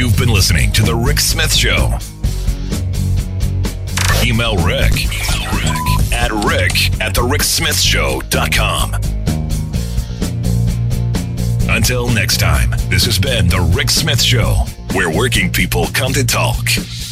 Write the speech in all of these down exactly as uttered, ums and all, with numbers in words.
You've been listening to The Rick Smith Show. Email Rick, Email Rick at rick at the rick smith show dot com. Until next time, this has been The Rick Smith Show, where working people come to talk.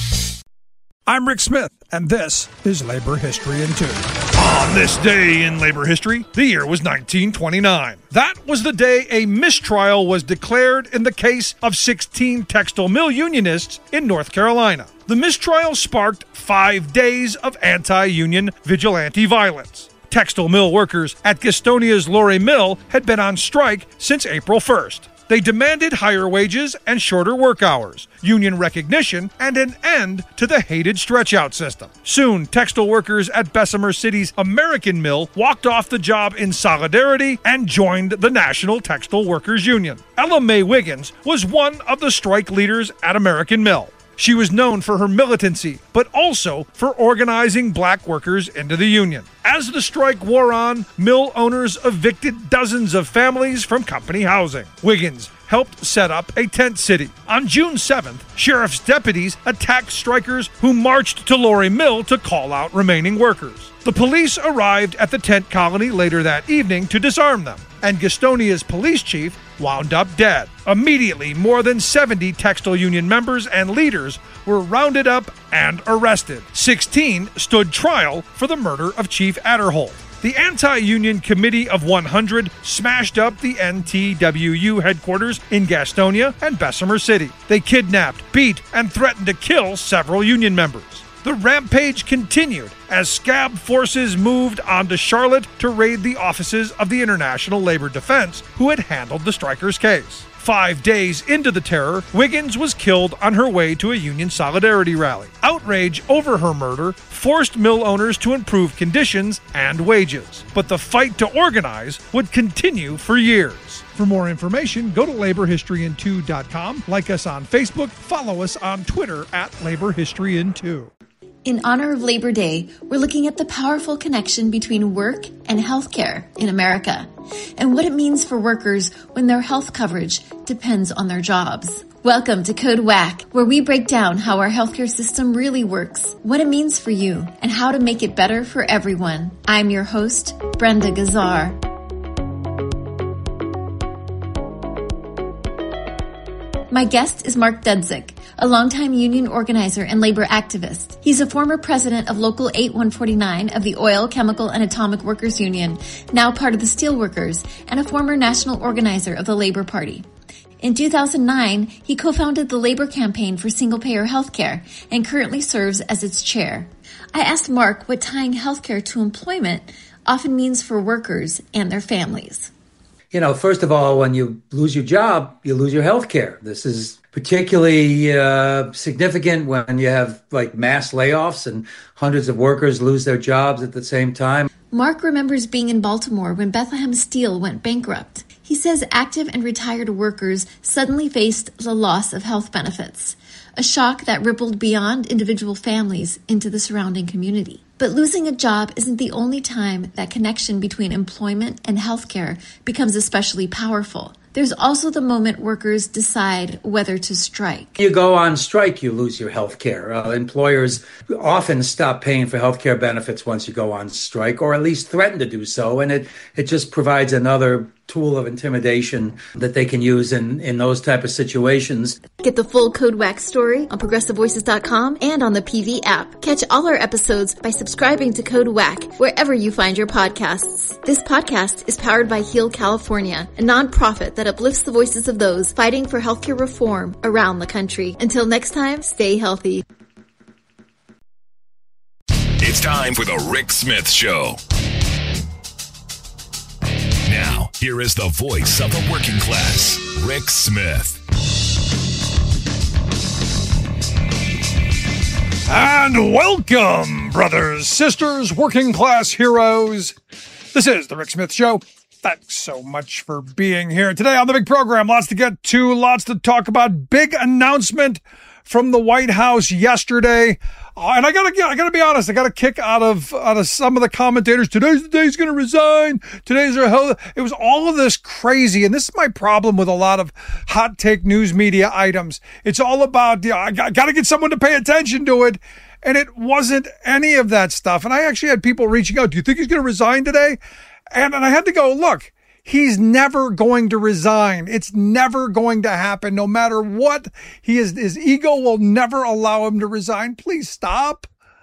I'm Rick Smith, and this is Labor History in Two. On this day in labor history, the year was nineteen twenty-nine. That was the day a mistrial was declared in the case of sixteen textile mill unionists in North Carolina. The mistrial sparked five days of anti-union vigilante violence. Textile mill workers at Gastonia's Lorry Mill had been on strike since April first. They demanded higher wages and shorter work hours, union recognition, and an end to the hated stretch-out system. Soon, textile workers at Bessemer City's American Mill walked off the job in solidarity and joined the National Textile Workers Union. Ella Mae Wiggins was one of the strike leaders at American Mill. She was known for her militancy, but also for organizing black workers into the union. As the strike wore on, mill owners evicted dozens of families from company housing. Wiggins helped set up a tent city. On June seventh, sheriff's deputies attacked strikers who marched to Lorry Mill to call out remaining workers. The police arrived at the tent colony later that evening to disarm them, and Gastonia's police chief wound up dead. Immediately, more than seventy textile union members and leaders were rounded up and arrested. sixteen stood trial for the murder of Chief Adderholt. The Anti-Union Committee of one hundred smashed up the N T W U headquarters in Gastonia and Bessemer City. They kidnapped, beat, and threatened to kill several union members. The rampage continued as scab forces moved onto Charlotte to raid the offices of the International Labor Defense, who had handled the strikers' case. Five days into the terror, Wiggins was killed on her way to a union solidarity rally. Outrage over her murder forced mill owners to improve conditions and wages. But the fight to organize would continue for years. For more information, go to labor history in two dot com, like us on Facebook, follow us on Twitter at Labor History in two. In honor of Labor Day, we're looking at the powerful connection between work and healthcare in America, and what it means for workers when their health coverage depends on their jobs. Welcome to Code Whack, where we break down how our healthcare system really works, what it means for you, and how to make it better for everyone. I'm your host, Brenda Gazzar. My guest is Mark Dudzik, a longtime union organizer and labor activist. He's a former president of Local eight one forty-nine of the Oil, Chemical, and Atomic Workers Union, now part of the Steelworkers, and a former national organizer of the Labor Party. In two thousand nine, he co-founded the Labor Campaign for Single-Payer Healthcare and currently serves as its chair. I asked Mark what tying healthcare to employment often means for workers and their families. You know, first of all, when you lose your job, you lose your health care. This is particularly uh, significant when you have like mass layoffs and hundreds of workers lose their jobs at the same time. Mark remembers being in Baltimore when Bethlehem Steel went bankrupt. He says active and retired workers suddenly faced the loss of health benefits, a shock that rippled beyond individual families into the surrounding community. But losing a job isn't the only time that connection between employment and healthcare becomes especially powerful. There's also the moment workers decide whether to strike. You go on strike, you lose your health care. Uh, employers often stop paying for health care benefits once you go on strike, or at least threaten to do so. And it, it just provides another tool of intimidation that they can use in, in those type of situations. Get the full Code Whack story on progressive voices dot com and on the P V app. Catch all our episodes by subscribing to Code Whack wherever you find your podcasts. This podcast is powered by Heal California, a nonprofit that uplifts the voices of those fighting for healthcare reform around the country. Until next time, stay healthy. It's time for the Rick Smith Show. Now, here is the voice of the working class, Rick Smith. And welcome, brothers, sisters, working class heroes. This is the Rick Smith Show. Thanks so much for being here today on the big program. Lots to get to, lots to talk about. Big announcement from the White House yesterday. Uh, and I gotta, I gotta be honest, I got a kick out of, out of some of the commentators. Today's the day he's going to resign. Today's our hell. It was all of this crazy. And this is my problem with a lot of hot take news media items. It's all about, you know, I got, got to get someone to pay attention to it. And it wasn't any of that stuff. And I actually had people reaching out. Do you think he's going to resign today? And, and I had to go, look, he's never going to resign. It's never going to happen. No matter what, he is, his ego will never allow him to resign. Please stop.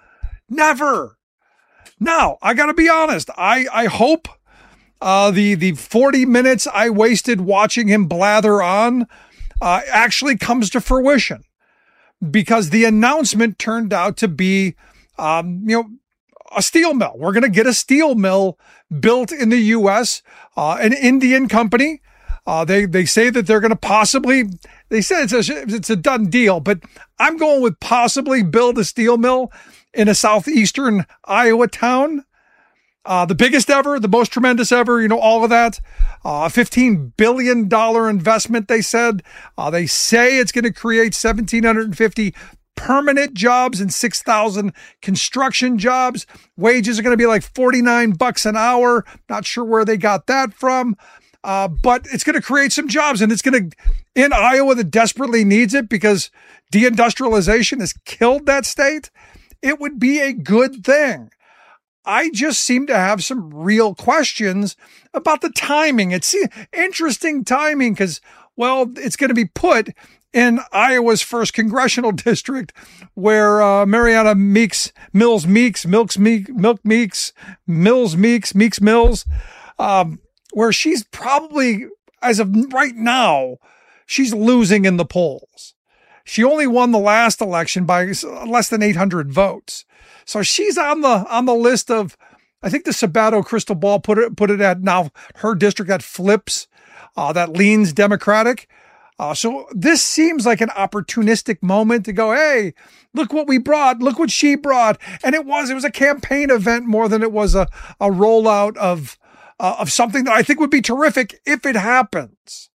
Never. Now, I got to be honest. I, I hope uh, the, the forty minutes I wasted watching him blather on uh, actually comes to fruition, because the announcement turned out to be, um, you know, a steel mill. We're going to get a steel mill built in the U S, uh, an Indian company. Uh, they, they say that they're going to possibly, they said it's a, it's a done deal, but I'm going with possibly build a steel mill in a southeastern Iowa town. Uh, the biggest ever, the most tremendous ever, you know, all of that. Uh, fifteen billion dollars investment, they said. Uh, they say it's going to create one thousand seven hundred fifty permanent jobs and six thousand construction jobs. Wages are going to be like forty-nine bucks an hour. Not sure where they got that from. Uh, but it's going to create some jobs, and it's going to, in Iowa that desperately needs it because deindustrialization has killed that state, it would be a good thing. I just seem to have some real questions about the timing. It's interesting timing because, well, it's going to be put in Iowa's first congressional district where uh, Mariana Meeks, Mills Meeks, Milks Meek, Milk Meeks, Mills Meeks, Meeks Mills, um, where she's probably, as of right now, she's losing in the polls. She only won the last election by less than eight hundred votes. So she's on the on the list of, I think the Sabato crystal ball put it put it at now her district that flips, uh, that leans Democratic. Uh, so this seems like an opportunistic moment to go, hey, look what we brought, look what she brought, and it was it was a campaign event more than it was a a rollout of uh, of something that I think would be terrific if it happens.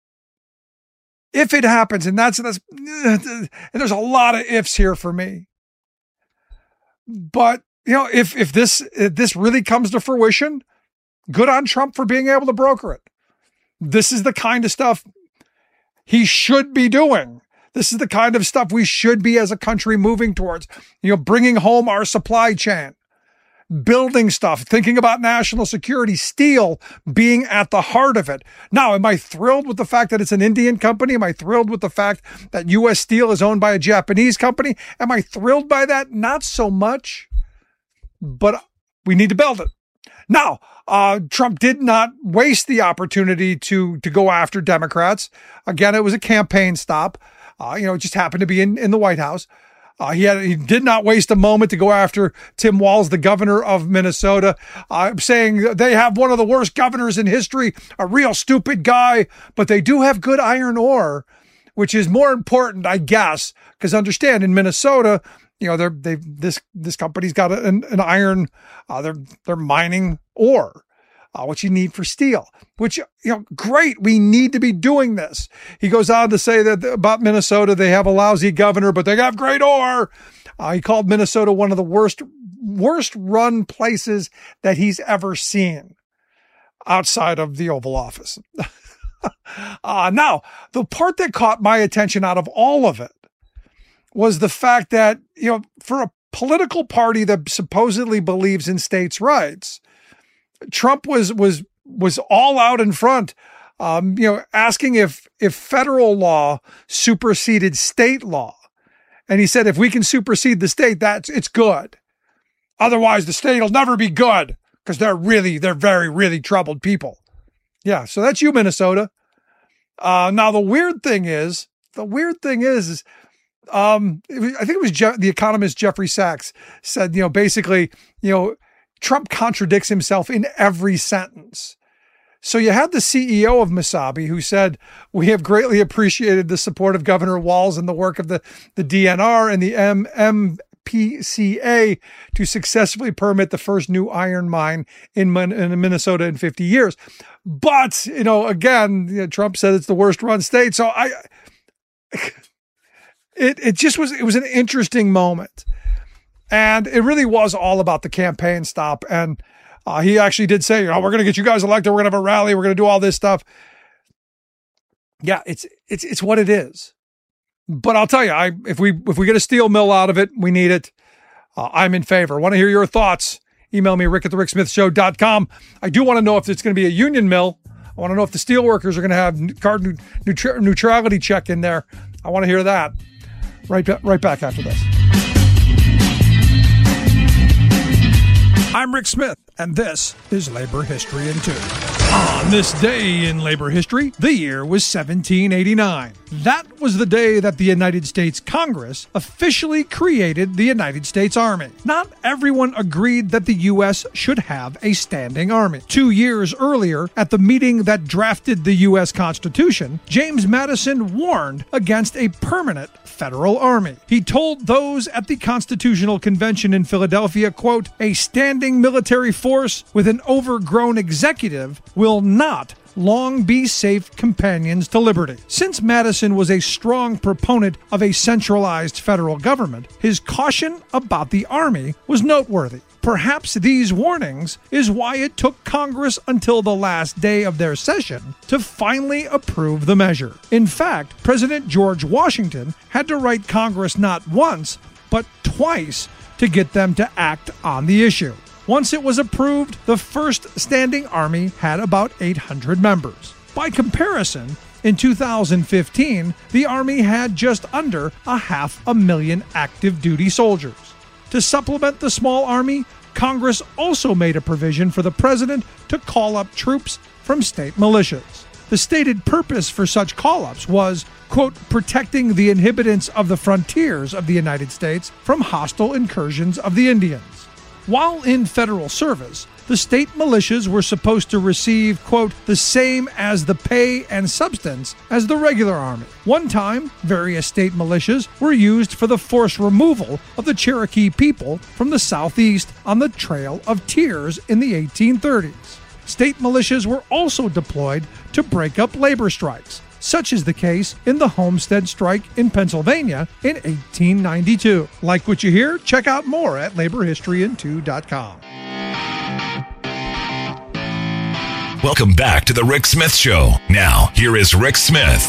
If it happens, and that's that's and there's a lot of ifs here for me. But, you know, if, if this, if this really comes to fruition, good on Trump for being able to broker it. This is the kind of stuff he should be doing. This is the kind of stuff we should be as a country moving towards, you know, bringing home our supply chain, building stuff, thinking about national security, steel being at the heart of it. Now, am I thrilled with the fact that it's an Indian company? Am I thrilled with the fact that U S Steel is owned by a Japanese company? Am I thrilled by that? Not so much, but we need to build it. Now, uh, Trump did not waste the opportunity to, to go after Democrats. Again, it was a campaign stop. Uh, you know, it just happened to be in, in the White House. Uh, he had, he did not waste a moment to go after Tim Walz, the governor of Minnesota, uh, saying they have one of the worst governors in history, a real stupid guy, but they do have good iron ore, which is more important, I guess, because understand in Minnesota, you know, they're, they this, this company's got an, an iron, uh, they're, they're mining ore. Uh, what you need for steel, which, you know, great. We need to be doing this. He goes on to say that about Minnesota, they have a lousy governor, but they have great ore. Uh, he called Minnesota one of the worst, worst run places that he's ever seen outside of the Oval Office. uh, now, the part that caught my attention out of all of it was the fact that, you know, for a political party that supposedly believes in states' rights, Trump was was was all out in front, um, you know, asking if if federal law superseded state law, and he said if we can supersede the state, that's it's good. Otherwise, the state will never be good because they're really they're very really troubled people. Yeah, so that's you, Minnesota. Uh, now the weird thing is the weird thing is. is um, it was, I think it was Je- the economist Jeffrey Sachs said, you know, basically, you know. Trump contradicts himself in every sentence. So you had the C E O of Mesabi who said, we have greatly appreciated the support of Governor Walz and the work of the, the D N R and the M P C A to successfully permit the first new iron mine in, in Minnesota in fifty years. But, you know, again, you know, Trump said it's the worst run state. So I, it it just was, it was an interesting moment. And it really was all about the campaign stop. And uh, he actually did say, oh, we're going to get you guys elected. We're going to have a rally. We're going to do all this stuff. Yeah, it's it's it's what it is. But I'll tell you, I if we if we get a steel mill out of it, we need it. Uh, I'm in favor. Want to hear your thoughts? Email me, rick at the rick smith show dot com. I do want to know if it's going to be a union mill. I want to know if the steel workers are going to have carbon neutrality check in there. I want to hear that. Right, right back after this. I'm Rick Smith, and this is Labor History in Two. On this day in labor history, the year was seventeen eighty-nine. That was the day that the United States Congress officially created the United States Army. Not everyone agreed that the U S should have a standing army. Two years earlier, at the meeting that drafted the U S Constitution, James Madison warned against a permanent federal army. He told those at the Constitutional Convention in Philadelphia, quote, "A standing military force with an overgrown executive will not long be safe companions to liberty." Since Madison was a strong proponent of a centralized federal government, his caution about the Army was noteworthy. Perhaps these warnings is why it took Congress until the last day of their session to finally approve the measure. In fact, President George Washington had to write Congress not once, but twice to get them to act on the issue. Once it was approved, the first standing army had about eight hundred members. By comparison, in two thousand fifteen, the Army had just under a half a million active duty soldiers. To supplement the small army, Congress also made a provision for the president to call up troops from state militias. The stated purpose for such call-ups was, quote, protecting the inhabitants of the frontiers of the United States from hostile incursions of the Indians. While in federal service, the state militias were supposed to receive, quote, the same as the pay and substance as the regular army. One time, various state militias were used for the forced removal of the Cherokee people from the southeast on the Trail of Tears in the eighteen thirties. State militias were also deployed to break up labor strikes. Such is the case in the Homestead Strike in Pennsylvania in eighteen ninety-two. Like what you hear? Check out more at labor history in two dot com. Welcome back to The Rick Smith Show. Now, here is Rick Smith.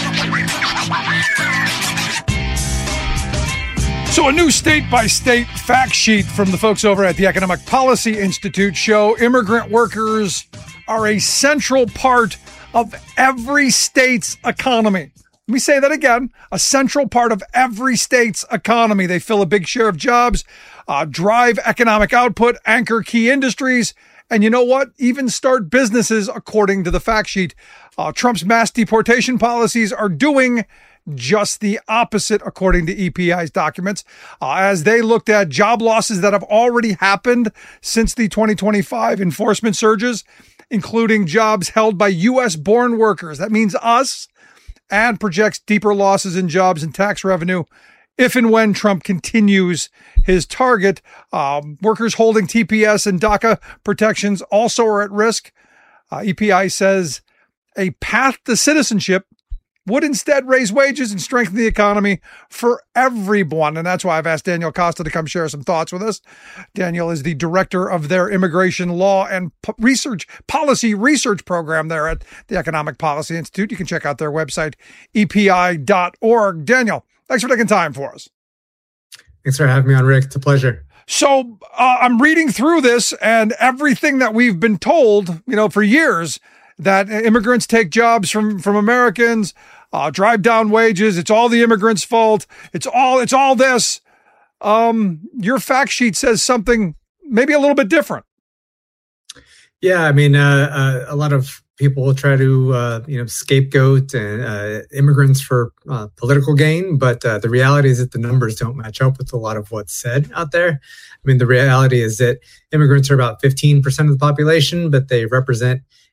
So a new state-by-state fact sheet from the folks over at the Economic Policy Institute show immigrant workers are a central part of every state's economy. Let me say that again. A central part of every state's economy. They fill a big share of jobs, uh, drive economic output, anchor key industries, and you know what? Even start businesses, according to the fact sheet. Uh, Trump's mass deportation policies are doing just the opposite, according to E P I's documents, uh, as they looked at job losses that have already happened since the twenty twenty-five enforcement surges, including jobs held by U S-born workers. That means us, and projects deeper losses in jobs and tax revenue if and when Trump continues his target. Um, workers holding T P S and DACA protections also are at risk. Uh, E P I says a path to citizenship would instead raise wages and strengthen the economy for everyone. And that's why I've asked Daniel Costa to come share some thoughts with us. Daniel is the director of their immigration law and p- research policy research program there at the Economic Policy Institute. You can check out their website, E P I dot org. Daniel, thanks for taking time for us. Thanks for having me on, Rick. It's a pleasure. So uh, I'm reading through this, and everything that we've been told, you know, for years, that immigrants take jobs from, from Americans, uh, drive down wages. It's all the immigrants' fault. It's all, it's all this. Um, your fact sheet says something maybe a little bit different. Yeah. I mean, uh, uh, a lot of people will try to, uh, you know, scapegoat and, uh, immigrants for uh, political gain. But uh, the reality is that the numbers don't match up with a lot of what's said out there. I mean, the reality is that immigrants are about fifteen percent of the population, but they represent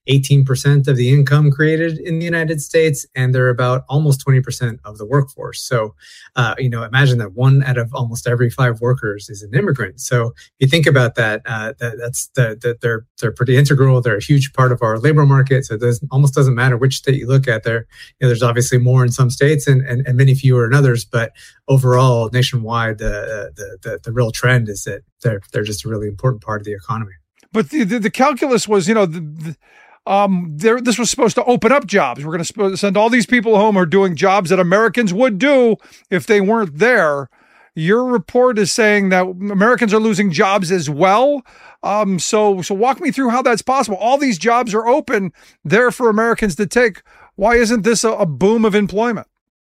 eighteen percent of the income created in the United States, and they're about almost twenty percent of the workforce. So, uh, you know, imagine that one out of almost every five workers is an immigrant. So if you think about that, uh, that that's the, the, they're they're pretty integral. They're a huge part of our labor market. So it doesn't, almost doesn't matter which state you look at. There, you know, there's obviously more in some states and, and, and many fewer in others. But overall, nationwide, the, the the the real trend is that they're they're just a really important part of the economy. But the the, the calculus was, you know, the, the Um, there, this was supposed to open up jobs. We're going to send all these people home who are doing jobs that Americans would do if they weren't there. Your report is saying that Americans are losing jobs as well. Um, so, so walk me through how that's possible. All these jobs are open there for Americans to take. Why isn't this a, a boom of employment?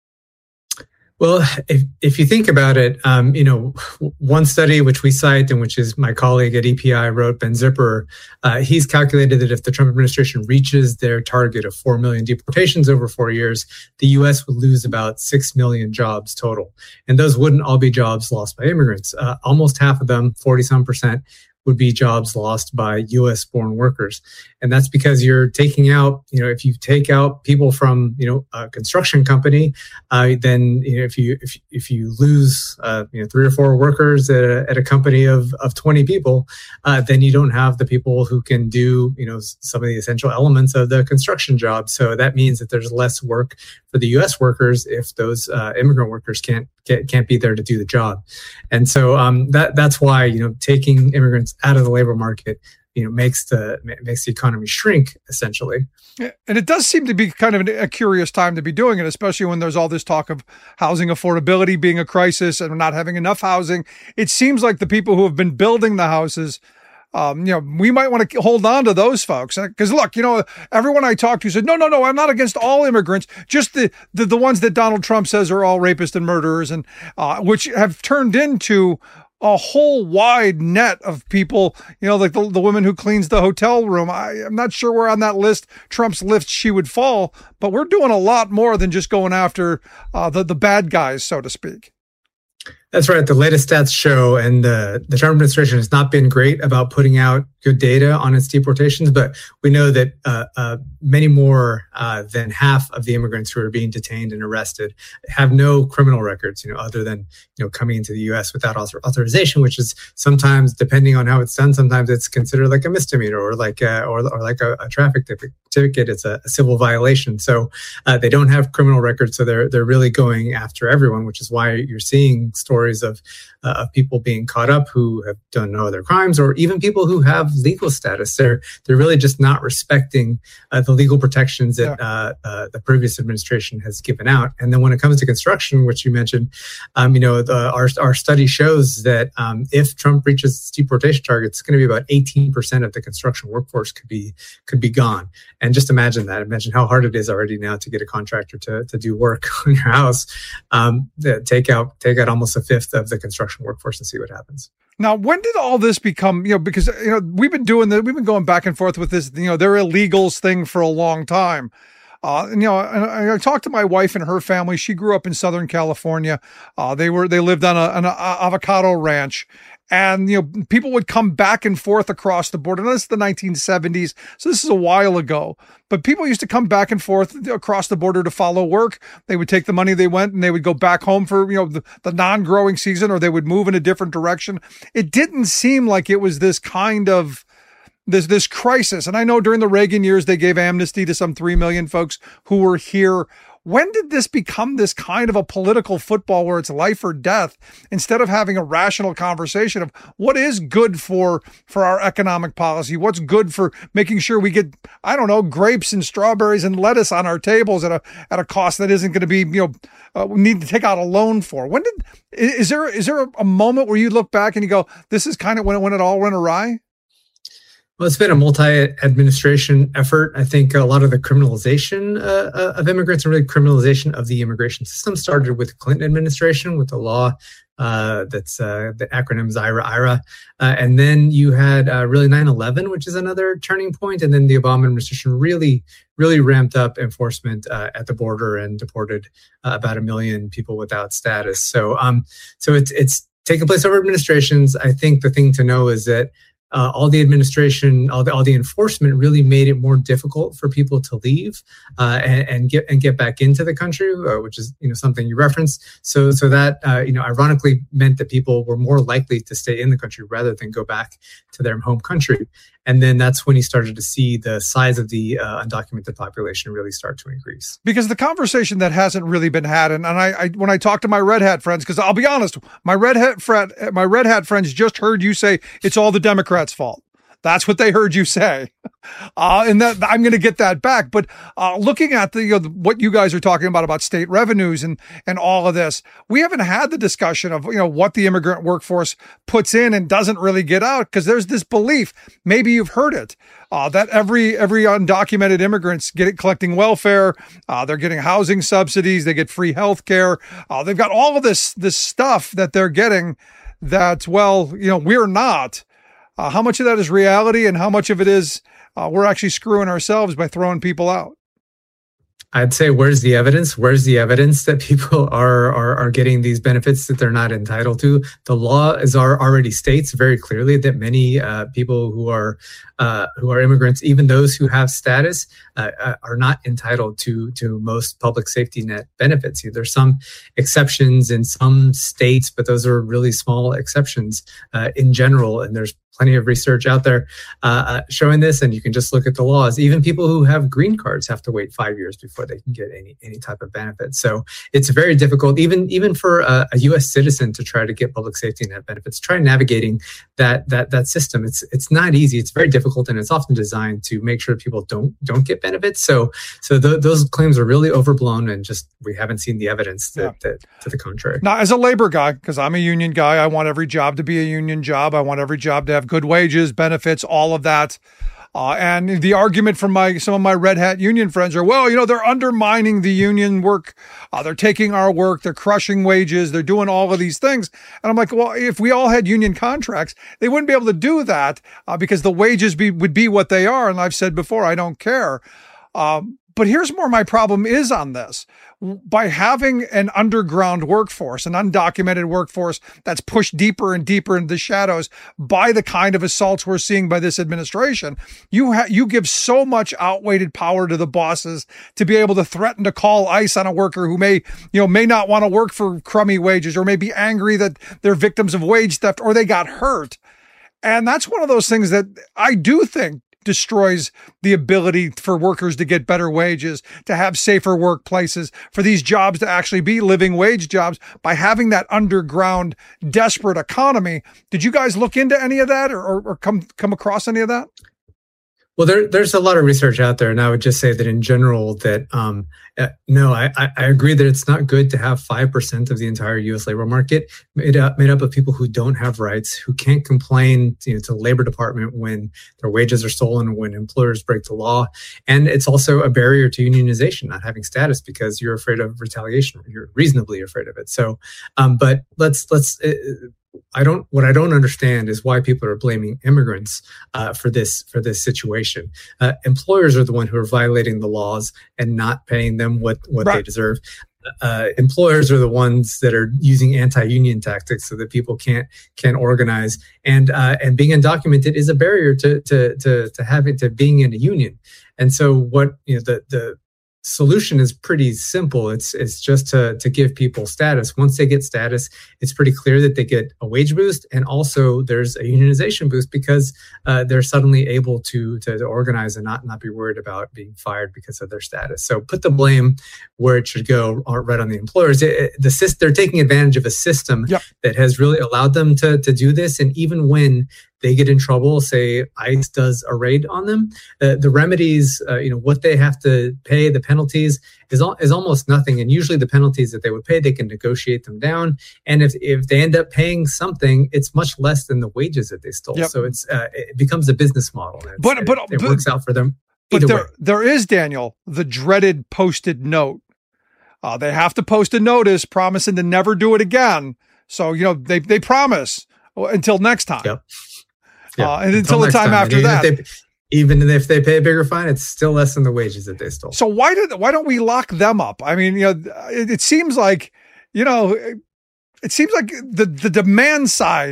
Well, if if you think about it, um, you know, one study which we cite and which is my colleague at E P I wrote, Ben Zipper, uh, he's calculated that if the Trump administration reaches their target of four million deportations over four years, the U S would lose about six million jobs total. And those wouldn't all be jobs lost by immigrants. Uh, almost half of them, forty some percent, would be jobs lost by U S born workers. And that's because you're taking out, you know, if you take out people from, you know, a construction company, uh, then, you know, if you, if, if you lose, uh, you know, three or four workers at a, at a company of, of twenty people, uh, then you don't have the people who can do, you know, some of the essential elements of the construction job. So that means that there's less work for the U S workers if those uh, immigrant workers can't, can't, can't be there to do the job. And so um, that, that's why, you know, taking immigrants out of the labor market, you know, makes the makes the economy shrink essentially. And it does seem to be kind of a curious time to be doing it, especially when there's all this talk of housing affordability being a crisis and not having enough housing. It seems like the people who have been building the houses, um, you know, we might want to hold on to those folks. Because look, you know, everyone I talked to said, no, no, no, I'm not against all immigrants, just the the, the ones that Donald Trump says are all rapists and murderers, and uh, which have turned into a whole wide net of people, you know, like the, the woman who cleans the hotel room. I, I'm not sure where on that list, Trump's list, she would fall, but we're doing a lot more than just going after uh, the, the bad guys, so to speak. That's right. The latest stats show, and the, the Trump administration has not been great about putting out good data on its deportations, but we know that uh, uh, many more uh, than half of the immigrants who are being detained and arrested have no criminal records, you know, other than, you know, coming into the U S without author- authorization, which is sometimes, depending on how it's done, sometimes it's considered like a misdemeanor or like a, or, or like a, a traffic ticket. It's a, a civil violation. So uh, they don't have criminal records, so they're they're really going after everyone, which is why you're seeing stories of uh, of people being caught up who have done no other crimes, or even people who have legal status. They're they're really just not respecting uh, the legal protections that yeah. uh, uh, the previous administration has given out. And then when it comes to construction, which you mentioned, um, you know, the, our our study shows that um, if Trump reaches its deportation target, it's going to be about eighteen percent of the construction workforce could be could be gone. And just imagine that. Imagine how hard it is already now to get a contractor to to do work on your house. Um, take out take out almost a fifth of the construction workforce and see what happens. Now, when did all this become, you know, because, you know, we've been doing that, we've been going back and forth with this, you know, they're illegals thing for a long time. Uh, and, you know, and I, I talked to my wife and her family. She grew up in Southern California. Uh, they were, they lived on a, an avocado ranch. And, you know, people would come back and forth across the border. And this is the nineteen seventies. So this is a while ago. But people used to come back and forth across the border to follow work. They would take the money they went and they would go back home for, you know, the, the non-growing season, or they would move in a different direction. It didn't seem like it was this kind of this this crisis. And I know during the Reagan years, they gave amnesty to some three million folks who were here. When did this become this kind of a political football where it's life or death, instead of having a rational conversation of what is good for, for our economic policy? What's good for making sure we get, I don't know, grapes and strawberries and lettuce on our tables at a, at a cost that isn't going to be, you know, uh, we need to take out a loan for. When did, is there, is there a moment where you look back and you go, this is kind of when it, when it all went awry? Well, it's been a multi-administration effort. I think a lot of the criminalization uh, of immigrants and really criminalization of the immigration system started with the Clinton administration, with the law uh, that's uh, the acronym is IRA, IRA. Uh, and then you had uh, really nine eleven, which is another turning point. And then the Obama administration really, really ramped up enforcement uh, at the border and deported uh, about a million people without status. So, um, so it's it's taken place over administrations. I think the thing to know is that uh, all the administration, all the all the enforcement really made it more difficult for people to leave uh, and, and get and get back into the country, uh, which is you know something you referenced. So so that uh, you know ironically meant that people were more likely to stay in the country rather than go back to their home country. And then that's when he started to see the size of the uh, undocumented population really start to increase. Because the conversation that hasn't really been had, and, and I, I when I talk to my red hat friends, because I'll be honest, my red hat friend, my red hat friends just heard you say it's all the Democrats' fault. That's what they heard you say. Uh, and that I'm going to get that back. But uh, looking at the, you know, what you guys are talking about, about state revenues and, and all of this, we haven't had the discussion of, you know, what the immigrant workforce puts in and doesn't really get out. Because there's this belief, maybe you've heard it, uh, that every, every undocumented immigrants get it collecting welfare. Uh, they're getting housing subsidies. They get free health care. Uh, they've got all of this, this stuff that they're getting that, well, you know, we're not. Uh, how much of that is reality and how much of it is uh, we're actually screwing ourselves by throwing people out? I'd say, where's the evidence? Where's the evidence that people are, are are getting these benefits that they're not entitled to? The law is are, already states very clearly that many uh, people who are uh, who are immigrants, even those who have status, uh, uh, are not entitled to to most public safety net benefits. There's some exceptions in some states, but those are really small exceptions uh, in general. And there's plenty of research out there uh, showing this, and you can just look at the laws. Even people who have green cards have to wait five years before they can get any any type of benefit. So it's very difficult, even even for a, a U S citizen, to try to get public safety net benefits. Try navigating that that that system. It's it's not easy. It's very difficult, and it's often designed to make sure people don't don't get benefits. So so th- those claims are really overblown, and just we haven't seen the evidence that, yeah. that to the contrary. Now, as a labor guy, because I'm a union guy, I want every job to be a union job. I want every job to have good wages, benefits, all of that. Uh, and the argument from my some of my red hat union friends are, well, you know, they're undermining the union work. Uh, they're taking our work. They're crushing wages. They're doing all of these things. And I'm like, well, if we all had union contracts, they wouldn't be able to do that uh, because the wages be, would be what they are. And I've said before, I don't care. Um, But here's where my problem is on this. By having an underground workforce, an undocumented workforce that's pushed deeper and deeper into the shadows by the kind of assaults we're seeing by this administration, you ha- you give so much outweighed power to the bosses to be able to threaten to call ICE on a worker who may, you know, may not want to work for crummy wages, or may be angry that they're victims of wage theft or they got hurt. And that's one of those things that I do think destroys the ability for workers to get better wages, to have safer workplaces, for these jobs to actually be living wage jobs by having that underground desperate economy. Did you guys look into any of that or, or, or come come across any of that? Well, there, there's a lot of research out there, and I would just say that in general that, um, uh, no, I, I agree that it's not good to have five percent of the entire U S labor market made up, made up of people who don't have rights, who can't complain you know, to the Labor Department when their wages are stolen, when employers break the law. And it's also a barrier to unionization, not having status, because you're afraid of retaliation. You're reasonably afraid of it. So, um, but let's, let's, uh, I don't. What I don't understand is why people are blaming immigrants uh, for this for this situation. Uh, employers are the one who are violating the laws and not paying them what what right. they deserve. Uh, employers are the ones that are using anti-union tactics so that people can't can't organize. And uh, and being undocumented is a barrier to to to to having to being in a union. And so what you know the the. solution is pretty simple. It's it's just to to give people status. Once they get status, it's pretty clear that they get a wage boost, and also there's a unionization boost because uh, they're suddenly able to, to to organize and not not be worried about being fired because of their status. So put the blame where it should go, right on the employers. It, it, the system, they're taking advantage of a system yep. that has really allowed them to to do this, and even when they get in trouble, say ICE does a raid on them, uh, the remedies, uh, you know, what they have to pay, the penalties is al- is almost nothing. And usually the penalties that they would pay, they can negotiate them down. And if, if they end up paying something, it's much less than the wages that they stole. Yep. So it's uh, it becomes a business model. And but but it, it but, works out for them. But either there, way. there is, Daniel, the dreaded posted note. Uh, they have to post a notice promising to never do it again. So, you know, they, they promise until next time. Yep. Yeah, uh, and until, until the time, time. after even that, if they, even if they pay a bigger fine, it's still less than the wages that they stole. So why did why don't we lock them up? I mean, you know, it, it seems like, you know, it, it seems like the the demand side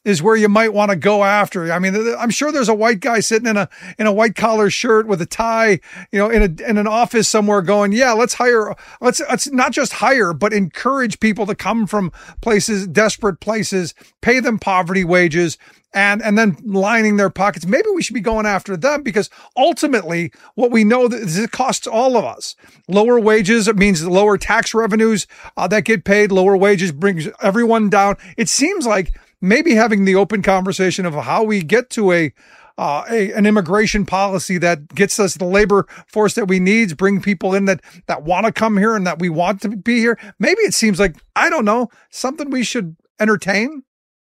is where you might want to go after. I mean, I'm sure there's a white guy sitting in a in a white collar shirt with a tie, you know, in a in an office somewhere going, yeah, let's hire, let's let's not just hire, but encourage people to come from places, desperate places, pay them poverty wages, and and then lining their pockets. Maybe we should be going after them, because ultimately what we know is it costs all of us. Lower wages, it means lower tax revenues uh, that get paid. Lower wages brings everyone down. It seems like maybe having the open conversation of how we get to a, uh, a an immigration policy that gets us the labor force that we need, bring people in that, that want to come here and that we want to be here. Maybe it seems like, I don't know, something we should entertain.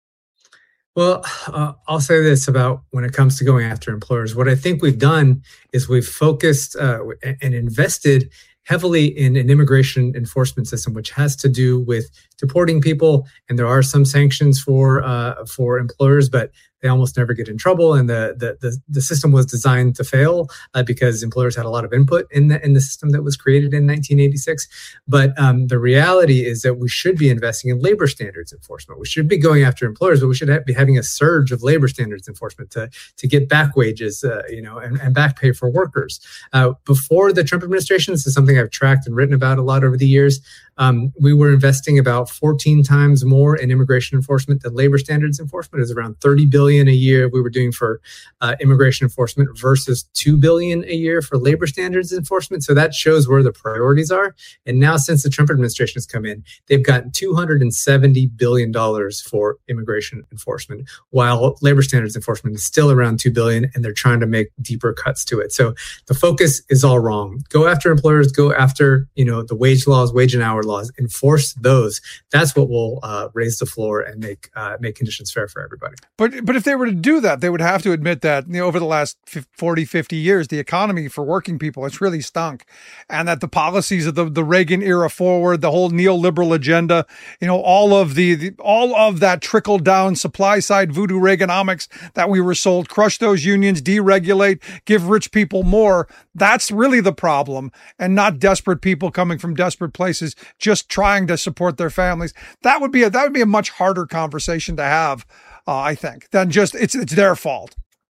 Well, uh, I'll say this about when it comes to going after employers. What I think we've done is we've focused uh, and invested heavily in an immigration enforcement system, which has to do with deporting people. And there are some sanctions for uh, for employers, but they almost never get in trouble. And the the the, the system was designed to fail uh, because employers had a lot of input in the in the system that was created in nineteen eighty-six. But um, the reality is that we should be investing in labor standards enforcement. We should be going after employers, but we should have, be having a surge of labor standards enforcement to to get back wages, uh, you know, and, and back pay for workers. Uh, before the Trump administration, this is something I've tracked and written about a lot over the years. Um, we were investing about fourteen times more in immigration enforcement than labor standards enforcement. It was around thirty billion dollars a year we were doing for uh, immigration enforcement versus two billion dollars a year for labor standards enforcement. So that shows where the priorities are. And now, since the Trump administration has come in, they've gotten two hundred seventy billion dollars for immigration enforcement, while labor standards enforcement is still around two billion dollars, and they're trying to make deeper cuts to it. So the focus is all wrong. Go after employers, go after, you know, the wage laws, wage and hour laws, enforce those. That's what will uh, raise the floor and make uh, make conditions fair for everybody. But but if they were to do that, they would have to admit that, you know, over the last forty, fifty years, the economy for working people, it's really stunk. And that the policies of the, the Reagan era forward, the whole neoliberal agenda, you know, all of the, the all of that trickle down supply side voodoo Reaganomics that we were sold, crush those unions, deregulate, give rich people more. That's really the problem, and not desperate people coming from desperate places just trying to support their families. That would be a, that would be a much harder conversation to have, uh, I think, than just it's it's their fault.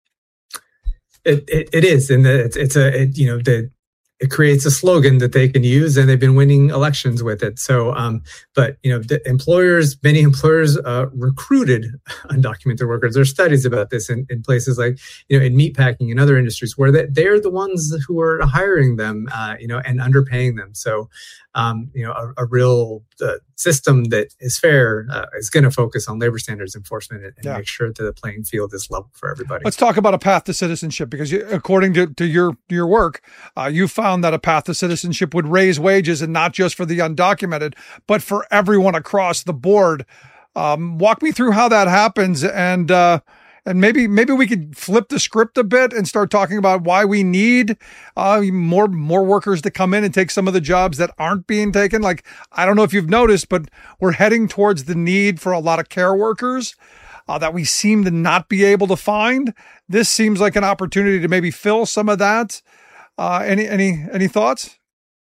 It it, it is, and it's it's a it, you know the. It creates a slogan that they can use, and they've been winning elections with it. So, um, but you know, the employers, many employers uh, recruited undocumented workers. There's studies about this in, in places like, you know, in meatpacking and other industries where they, they're the ones who are hiring them, uh, you know, and underpaying them. So, um, you know, a, a real uh, system that is fair uh, is going to focus on labor standards enforcement and, and yeah. make sure that the playing field is level for everybody. Let's talk about a path to citizenship, because you, according to, to your your work, uh, you found that a path to citizenship would raise wages, and not just for the undocumented, but for everyone across the board. Um, walk me through how that happens, and uh, and maybe maybe we could flip the script a bit and start talking about why we need uh, more more workers to come in and take some of the jobs that aren't being taken. Like, I don't know if you've noticed, but we're heading towards the need for a lot of care workers uh, that we seem to not be able to find. This seems like an opportunity to maybe fill some of that. Uh, any any any thoughts?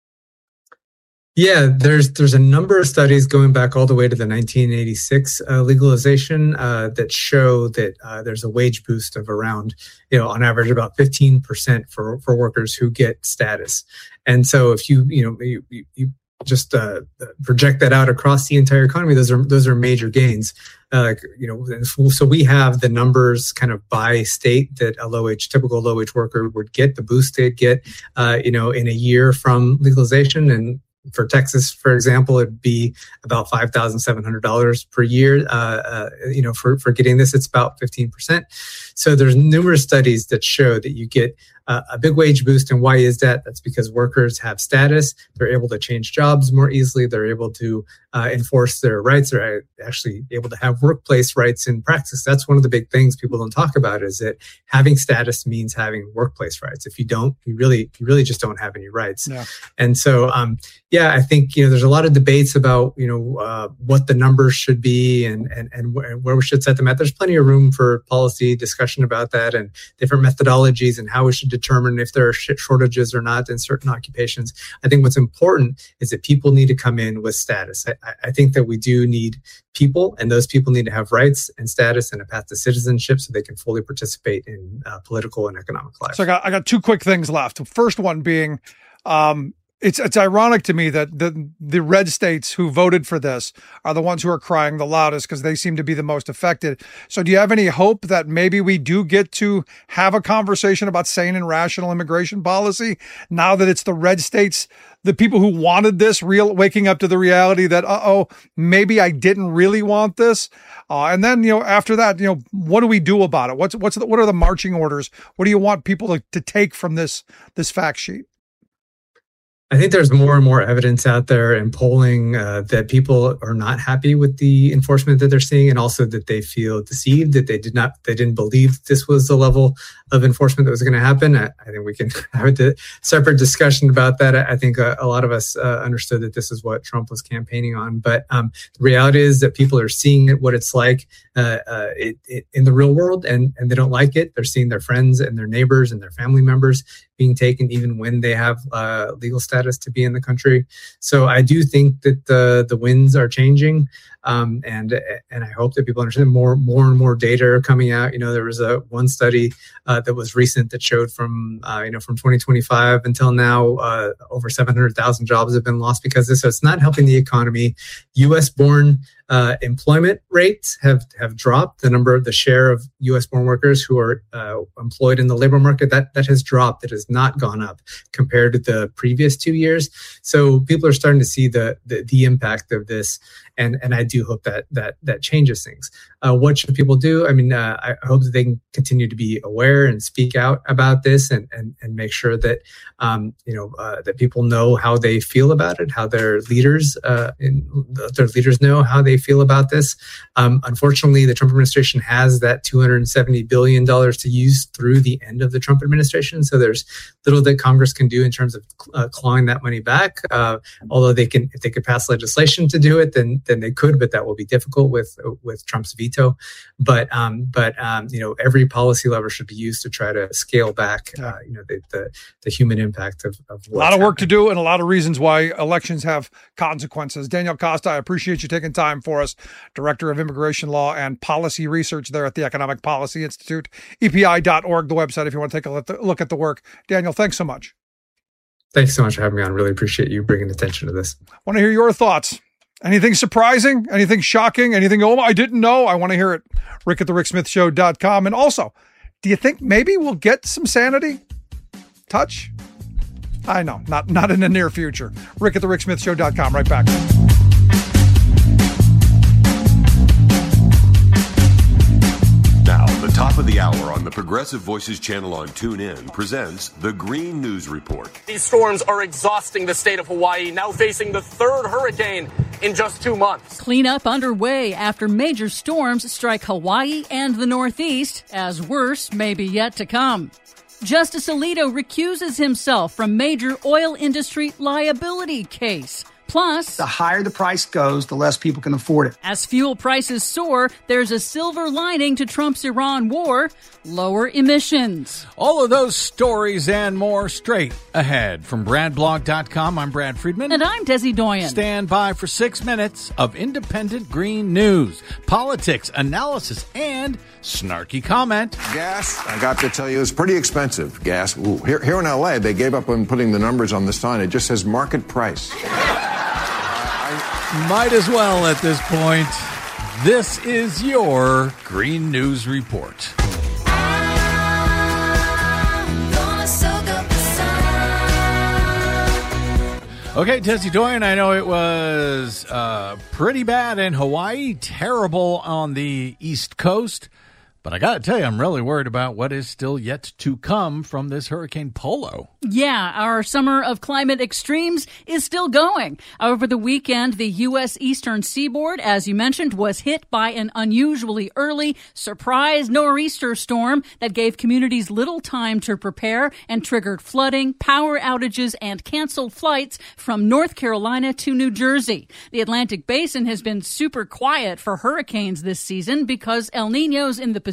Yeah, there's there's a number of studies going back all the way to the nineteen eighty-six uh, legalization uh, that show that uh, there's a wage boost of around, you know, on average about fifteen percent for for workers who get status. And so if you you know you you, you just uh, project that out across the entire economy, those are those are major gains. Uh, you know, so we have the numbers kind of by state that a low wage, typical low wage worker would get, the boost they'd get, uh, you know, in a year from legalization. And for Texas, for example, it'd be about five thousand seven hundred dollars per year. Uh, uh, you know, for, for getting this, it's about fifteen percent. So there's numerous studies that show that you get uh, a big wage boost. And why is that? That's because workers have status. They're able to change jobs more easily. They're able to uh, enforce their rights. They're actually able to have workplace rights in practice. That's one of the big things people don't talk about, is that having status means having workplace rights. If you don't, you really, you really just don't have any rights. Yeah. And so, um, yeah, I think, you know, there's a lot of debates about, you know, uh, what the numbers should be and, and, and wh- where we should set them at. There's plenty of room for policy discussion about that and different methodologies and how we should determine if there are shortages or not in certain occupations. I think what's important is that people need to come in with status. I, I think that we do need people, and those people need to have rights and status and a path to citizenship so they can fully participate in uh, political and economic life. So I got I got two quick things left. The first one being, um, it's it's ironic to me that the the red states who voted for this are the ones who are crying the loudest because they seem to be the most affected. So do you have any hope that maybe we do get to have a conversation about sane and rational immigration policy now that it's the red states, the people who wanted this, real waking up to the reality that, uh-oh, maybe I didn't really want this. Uh, and then, you know, after that, you know, what do we do about it? What's, what's the, what are the marching orders? What do you want people to, to take from this, this fact sheet? I think there's more and more evidence out there in polling uh, that people are not happy with the enforcement that they're seeing, and also that they feel deceived, that they did not, they didn't believe this was the level of enforcement that was going to happen. I, I think we can have a separate discussion about that. I, I think a, a lot of us uh, understood that this is what Trump was campaigning on, but um, the reality is that people are seeing it, what it's like uh, uh, it, it, in the real world, and, and they don't like it. They're seeing their friends and their neighbors and their family members being taken even when they have uh, legal status to be in the country. So I do think that the the winds are changing, um, and and I hope that people understand more more and more data are coming out. You know, there was a one study uh, that was recent that showed from uh, you know from twenty twenty-five until now, uh, over seven hundred thousand jobs have been lost because of this. So it's not helping the economy. U S born Uh, employment rates have, have dropped. The number of the share of U S born workers who are uh, employed in the labor market, that, that has dropped. It has not gone up compared to the previous two years. So people are starting to see the, the, the impact of this. And, and I do hope that, that, that changes things. Uh, what should people do? I mean, uh, I hope that they can continue to be aware and speak out about this, and, and, and make sure that, um, you know, uh, that people know how they feel about it, how their leaders, uh, in, their leaders know how they feel about this. Um, unfortunately, the Trump administration has that two hundred seventy billion dollars to use through the end of the Trump administration. So there's little that Congress can do in terms of uh, clawing that money back. Uh, although they can, if they could pass legislation to do it, then then they could, but that will be difficult with with Trump's veto. But um, but um, you know, every policy lever should be used to try to scale back, uh, you know, the, the the human impact of, of what's a lot of work happening. to do, and a lot of reasons why elections have consequences. Daniel Costa, I appreciate you taking time for us. Director of Immigration Law and Policy Research there at the Economic Policy Institute, E P I dot org, the website, if you want to take a look at the work. Daniel, thanks so much. Thanks so much for having me on. Really appreciate you bringing attention to this. I want to hear your thoughts. Anything surprising? Anything shocking? Anything, oh, I didn't know? I want to hear it. Rick at the Rick Smith Show dot com. And also, do you think maybe we'll get some sanity? Touch? I know, not, not in the near future. Rick at the Rick Smith Show dot com. Right back. Now, the top of the hour on the Progressive Voices channel on TuneIn presents the Green News Report. These storms are exhausting the state of Hawaii, now facing the third hurricane in just two months. Cleanup underway after major storms strike Hawaii and the Northeast, as worse may be yet to come. Justice Alito recuses himself from major oil industry liability case. Plus, the higher the price goes, the less people can afford it. As fuel prices soar, there's a silver lining to Trump's Iran war: lower emissions. All of those stories and more straight ahead. From Brad Blog dot com, I'm Brad Friedman. And I'm Desi Doyen. Stand by for six minutes of independent green news, politics, analysis, and snarky comment. Gas, I got to tell you, is pretty expensive. Gas. Ooh, here, here in L A, they gave up on putting the numbers on the sign. It just says market price. Might as well at this point. This is your Green News Report. Okay, Desi Doyen, I know it was uh, pretty bad in Hawaii, terrible on the East Coast. But I got to tell you, I'm really worried about what is still yet to come from this Hurricane Polo. Yeah, our summer of climate extremes is still going. Over the weekend, the U S eastern seaboard, as you mentioned, was hit by an unusually early surprise nor'easter storm that gave communities little time to prepare and triggered flooding, power outages, and canceled flights from North Carolina to New Jersey. The Atlantic Basin has been super quiet for hurricanes this season because El Niño's in the Pacific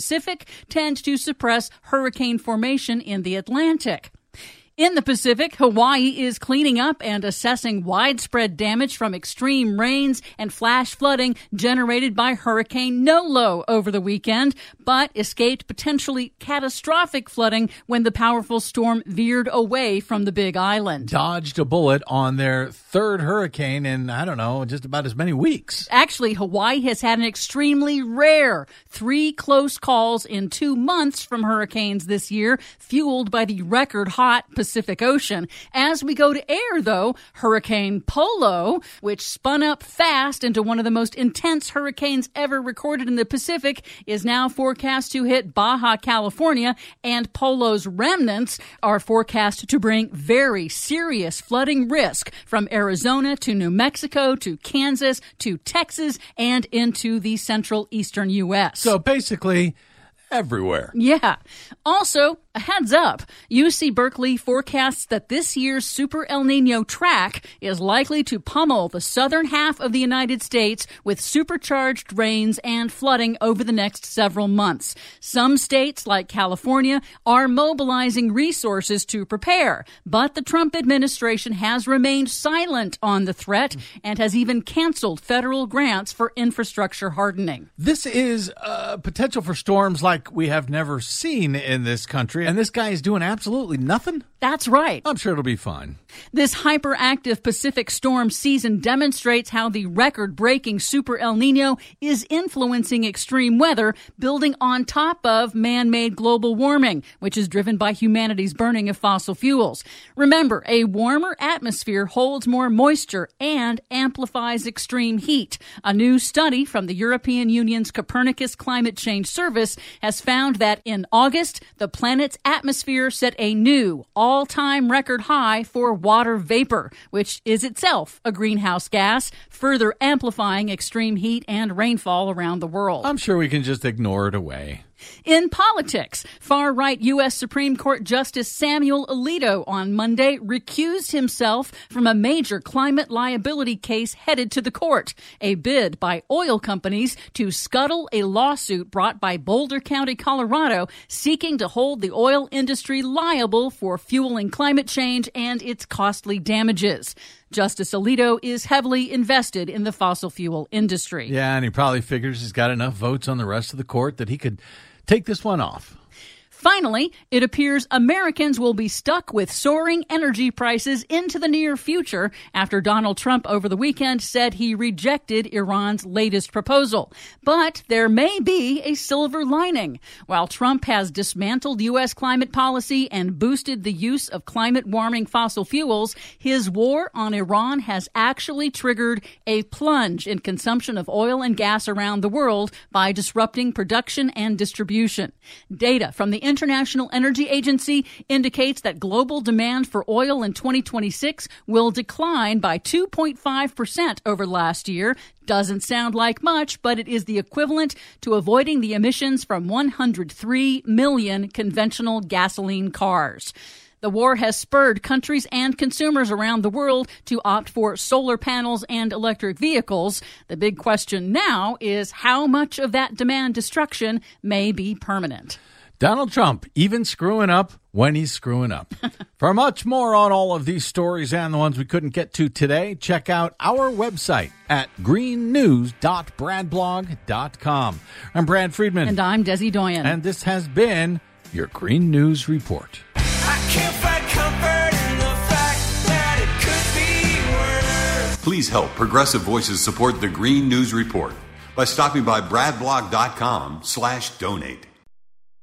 Pacific tend to suppress hurricane formation in the Atlantic. In the Pacific, Hawaii is cleaning up and assessing widespread damage from extreme rains and flash flooding generated by Hurricane Nolo over the weekend, but escaped potentially catastrophic flooding when the powerful storm veered away from the Big Island. Dodged a bullet on their third hurricane in, I don't know, just about as many weeks. Actually, Hawaii has had an extremely rare three close calls in two months from hurricanes this year, fueled by the record hot Pacific Ocean. As we go to air, though, Hurricane Polo, which spun up fast into one of the most intense hurricanes ever recorded in the Pacific, is now forecast to hit Baja California, and Polo's remnants are forecast to bring very serious flooding risk from Arizona to New Mexico to Kansas to Texas and into the central eastern U S. So basically, everywhere. Yeah. Also, a heads up, U C Berkeley forecasts that this year's Super El Nino track is likely to pummel the southern half of the United States with supercharged rains and flooding over the next several months. Some states, like California, are mobilizing resources to prepare, but the Trump administration has remained silent on the threat and has even canceled federal grants for infrastructure hardening. This is uh, potential for storms like we have never seen in this country. And this guy is doing absolutely nothing? That's right. I'm sure it'll be fine. This hyperactive Pacific storm season demonstrates how the record-breaking Super El Nino is influencing extreme weather, building on top of man-made global warming, which is driven by humanity's burning of fossil fuels. Remember, a warmer atmosphere holds more moisture and amplifies extreme heat. A new study from the European Union's Copernicus Climate Change Service has found that in August, the planet's atmosphere set a new all-time record high for water vapor, which is itself a greenhouse gas, further amplifying extreme heat and rainfall around the world. I'm sure we can just ignore it away. In politics, far-right U S Supreme Court Justice Samuel Alito on Monday recused himself from a major climate liability case headed to the court, a bid by oil companies to scuttle a lawsuit brought by Boulder County, Colorado, seeking to hold the oil industry liable for fueling climate change and its costly damages. Justice Alito is heavily invested in the fossil fuel industry. Yeah, and he probably figures he's got enough votes on the rest of the court that he could take this one off. Finally, it appears Americans will be stuck with soaring energy prices into the near future after Donald Trump over the weekend said he rejected Iran's latest proposal. But there may be a silver lining. While Trump has dismantled U S climate policy and boosted the use of climate-warming fossil fuels, his war on Iran has actually triggered a plunge in consumption of oil and gas around the world by disrupting production and distribution. Data from the International Energy Agency indicates that global demand for oil in twenty twenty-six will decline by two point five percent over last year. Doesn't sound like much, but it is the equivalent to avoiding the emissions from one hundred three million conventional gasoline cars. The war has spurred countries and consumers around the world to opt for solar panels and electric vehicles. The big question now is how much of that demand destruction may be permanent. Donald Trump even screwing up when he's screwing up. For much more on all of these stories and the ones we couldn't get to today, check out our website at green news dot brad blog dot com. I'm Brad Friedman. And I'm Desi Doyen. And this has been your Green News Report. I can't find comfort in the fact that it could be worse. Please help Progressive Voices support the Green News Report by stopping by bradblog dot com slash donate.